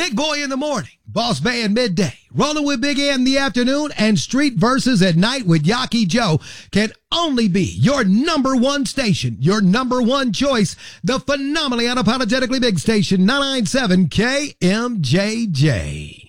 Big Boy in the morning, Boss Band midday, Rolling with Big A in the afternoon, and Street Verses at night with Yaki Joe can only be your number one station, your number one choice, the phenomenally unapologetically big station, 997 KMJJ.